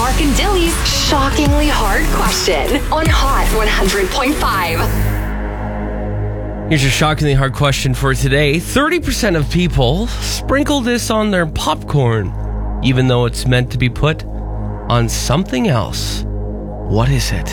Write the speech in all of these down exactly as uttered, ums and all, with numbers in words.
Mark and Dilly's shockingly hard question on Hot one hundred point five. Here's your shockingly hard question for today. thirty percent of people sprinkle this on their popcorn, even though it's meant to be put on something else. What is it?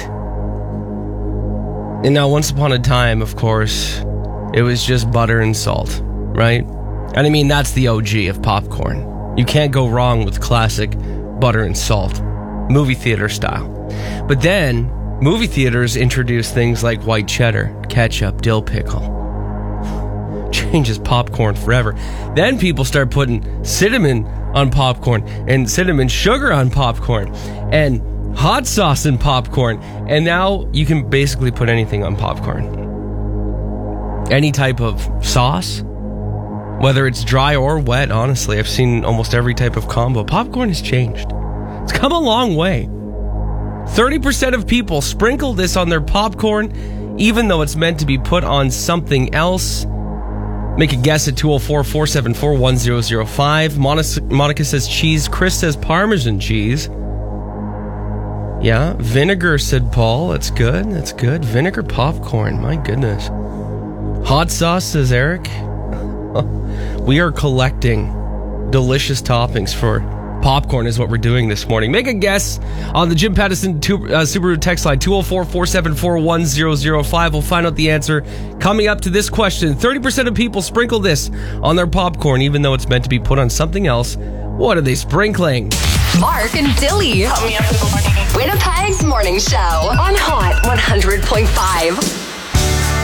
And now, once upon a time, of course, it was just butter and salt, right? And I mean, that's the O G of popcorn. You can't go wrong with classic butter and salt, movie theater style. But then, movie theaters introduced things like white cheddar, ketchup, dill pickle. Changes popcorn forever. Then people start putting cinnamon on popcorn and cinnamon sugar on popcorn and hot sauce in popcorn. And now you can basically put anything on popcorn. Any type of sauce, whether it's dry or wet, honestly. I've seen almost every type of combo. Popcorn has changed. It's come a long way. thirty percent of people sprinkle this on their popcorn, even though it's meant to be put on something else. Make a guess at two oh four, four seven four, one oh oh five. Monica, Monica says cheese. Chris says Parmesan cheese. Yeah, vinegar, said Paul. That's good. That's good. Vinegar popcorn. My goodness. Hot sauce, says Eric. We are collecting delicious toppings for popcorn is what we're doing this morning. Make a guess on the Jim Pattison two, uh, Subaru text line, two oh four, four seven four, one oh oh five. We'll find out the answer coming up to this question. thirty percent of people sprinkle this on their popcorn, even though it's meant to be put on something else. What are they sprinkling? Mark and Dilly. Winnipeg's morning show on Hot one hundred point five.